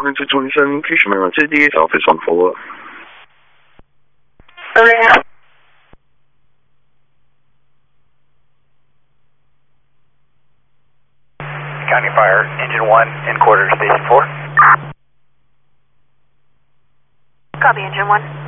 into 27 Fisherman to the office on follow-up. Overhead. County Fire, Engine 1 in quarter, Station 4. Copy, Engine 1.